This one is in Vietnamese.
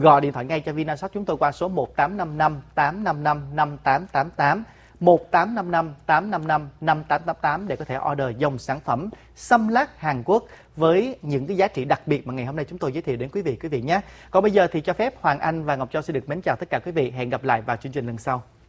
Gọi điện thoại ngay cho Vinashop chúng tôi qua số 1855 855 5888, 1855 855 5888 để có thể order dòng sản phẩm xăm lát Hàn Quốc với những cái giá trị đặc biệt mà ngày hôm nay chúng tôi giới thiệu đến quý vị nhé. Còn bây giờ thì cho phép Hoàng Anh và Ngọc Châu sẽ được mến chào tất cả quý vị. Hẹn gặp lại vào chương trình lần sau.